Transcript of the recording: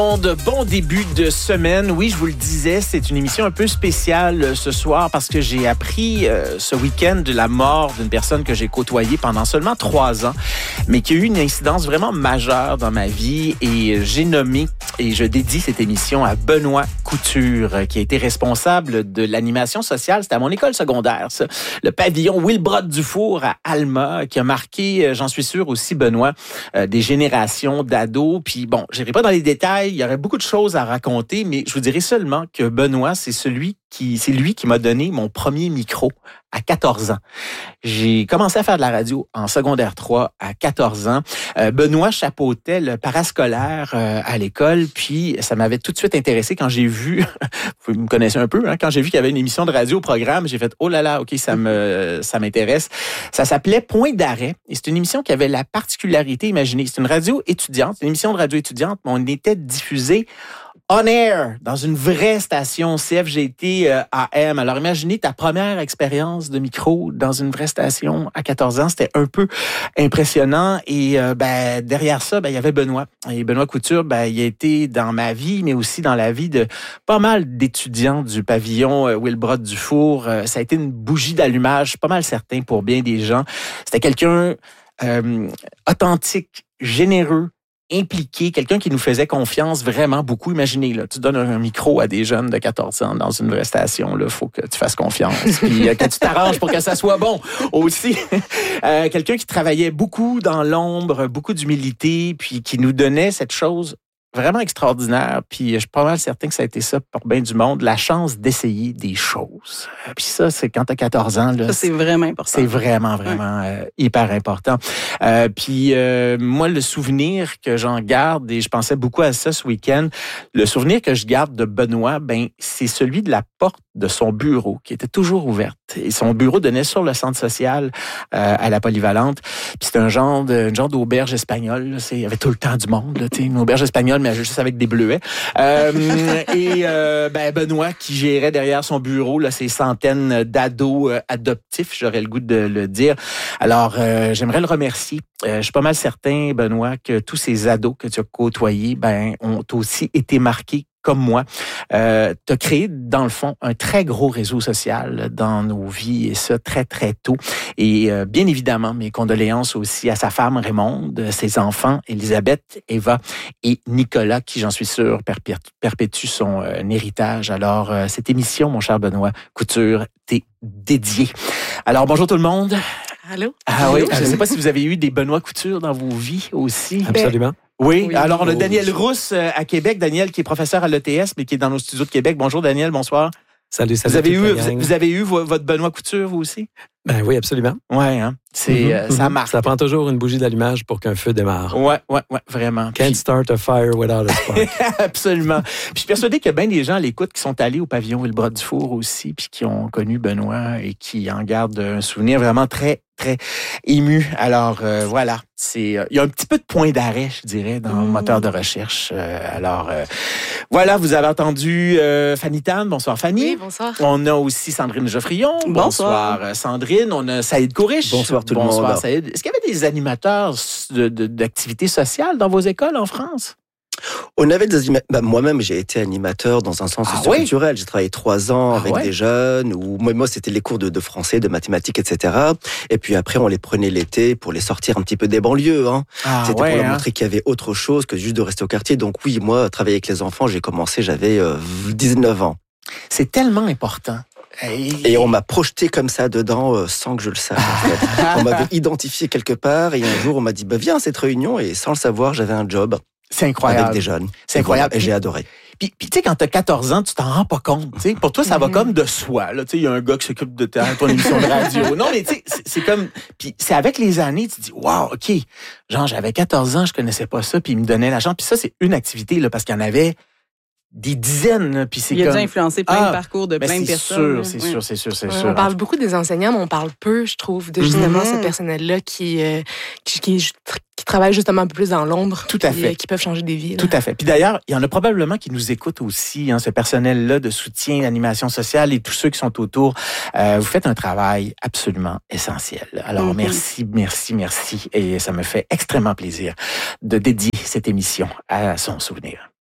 Bon début de semaine. Oui, je vous le disais, c'est une émission un peu spéciale ce soir parce que j'ai appris ce week-end de la mort d'une personne que j'ai côtoyée pendant seulement 3 ans, mais qui a eu une incidence vraiment majeure dans ma vie et j'ai nommé et je dédie cette émission à Benoît Couture, qui a été responsable de l'animation sociale. C'était à mon école secondaire, ça. Le pavillon Wilbrod Dufour à Alma, qui a marqué, j'en suis sûr aussi, Benoît, des générations d'ados. Puis bon, j'irai pas dans les détails, il y aurait beaucoup de choses à raconter, mais je vous dirais seulement que Benoît, c'est lui qui m'a donné mon premier micro à 14 ans. J'ai commencé à faire de la radio en secondaire 3 à 14 ans. Benoît chapeautait le parascolaire à l'école, puis ça m'avait tout de suite intéressé quand j'ai vu, vous me connaissez un peu, hein, quand j'ai vu qu'il y avait une émission de radio au programme, j'ai fait « Oh là là, OK, ça m'intéresse ». Ça s'appelait Point d'arrêt et c'est une émission qui avait la particularité, imaginez, c'est une radio étudiante, une émission de radio étudiante, mais on était diffusé on air, dans une vraie station CFGT AM. Alors, imaginez ta première expérience de micro dans une vraie station à 14 ans. C'était un peu impressionnant. Et derrière ça, il y avait Benoît. Et Benoît Couture, il a été dans ma vie, mais aussi dans la vie de pas mal d'étudiants du pavillon Wilbrod Dufour. Ça a été une bougie d'allumage, pas mal certain pour bien des gens. C'était quelqu'un authentique, généreux, impliqué, quelqu'un qui nous faisait confiance vraiment beaucoup. Imaginez, là, tu donnes un micro à des jeunes de 14 ans dans une vraie station, il faut que tu fasses confiance, puis que tu t'arranges pour que ça soit bon aussi. Quelqu'un qui travaillait beaucoup dans l'ombre, beaucoup d'humilité, puis qui nous donnait cette chose vraiment extraordinaire, puis je suis pas mal certain que ça a été ça pour bien du monde, la chance d'essayer des choses. Puis ça, c'est quand t'as 14 ans. Là, ça, c'est vraiment important. C'est vraiment hyper important. Puis moi, le souvenir que j'en garde, et je pensais beaucoup à ça ce week-end, le souvenir que je garde de Benoît, c'est celui de la porte de son bureau, qui était toujours ouverte. Et son bureau donnait sur le centre social à la Polyvalente. Puis c'était un genre d'auberge espagnole. Là, il y avait tout le temps du monde. Là, une auberge espagnole, mais juste avec des bleuets. Benoît qui gérait derrière son bureau là, ces centaines d'ados adoptifs, j'aurais le goût de le dire. Alors, j'aimerais le remercier. Je suis pas mal certain, Benoît, que tous ces ados que tu as côtoyés ont aussi été marqués comme moi. T'as créé, dans le fond, un très gros réseau social dans nos vies, et ça très, très tôt. Et bien évidemment, mes condoléances aussi à sa femme Raymonde, ses enfants, Elisabeth, Eva et Nicolas, qui, j'en suis sûr, perpétuent son héritage. Alors, cette émission, mon cher Benoît Couture, t'est dédiée. Alors, bonjour tout le monde. Allô? Ah oui, je ne sais pas si vous avez eu des Benoît Couture dans vos vies aussi. Absolument. Oui, alors on a Daniel Rousse à Québec. Daniel qui est professeur à l'ETS, mais qui est dans nos studios de Québec. Bonjour Daniel, bonsoir. Salut. Vous avez eu votre Benoît Couture, vous aussi? Ben oui, absolument. Oui, hein? Ça marche. Ça prend toujours une bougie d'allumage pour qu'un feu démarre. Ouais, vraiment. Can't start a fire without a spark. Absolument. Puis je suis persuadé qu'il y a bien des gens à l'écoute qui sont allés au pavillon Wilbrod Dufour aussi, puis qui ont connu Benoît et qui en gardent un souvenir vraiment très, très ému. Alors, voilà. Il y a un petit peu de point d'arrêt, je dirais, dans le moteur de recherche. Voilà, vous avez entendu Fanny Tan. Bonsoir, Fanny. Oui, bonsoir. On a aussi Sandrine Geoffrion. Bonsoir. Sandrine. On a Saïd Kourish. Bonsoir tout le monde. Bonsoir, Saïd. Est-ce qu'il y avait des animateurs d'activités sociales dans vos écoles en France? On avait moi-même, j'ai été animateur dans un sens culturel. J'ai travaillé 3 ans avec des jeunes, où moi, c'était les cours de français, de mathématiques, etc. Et puis après, on les prenait l'été pour les sortir un petit peu des banlieues. Hein. C'était pour leur montrer qu'il y avait autre chose que juste de rester au quartier. Donc oui, moi, travailler avec les enfants, j'ai commencé, j'avais 19 ans. C'est tellement important. Et on m'a projeté comme ça dedans sans que je le sache. En fait. On m'avait identifié quelque part et un jour, on m'a dit viens à cette réunion, et sans le savoir, j'avais un job. C'est incroyable. Avec des jeunes. C'est incroyable. Voilà, et j'ai adoré. Puis tu sais, quand t'as 14 ans, tu t'en rends pas compte. T'sais. Pour toi, ça va comme de soi. Il y a un gars qui s'occupe de ton émission de radio. Non, mais tu sais, c'est comme... Puis c'est avec les années, tu te dis, wow, OK. Genre, j'avais 14 ans, je connaissais pas ça, puis il me donnait la chance. Puis ça, c'est une activité, là, parce qu'il y en avait des dizaines. Puis c'est il a dû influencer plein de parcours de plein de personnes. C'est sûr. On parle beaucoup des enseignants, mais on parle peu, je trouve, de justement ce personnel-là qui travaillent justement un peu plus dans l'ombre. Tout à fait. Qui peuvent changer des vies. Là. Tout à fait. Puis d'ailleurs, il y en a probablement qui nous écoutent aussi, hein, ce personnel-là de soutien, d'animation sociale et tous ceux qui sont autour. Vous faites un travail absolument essentiel. Alors, merci. Et ça me fait extrêmement plaisir de dédier cette émission à son souvenir.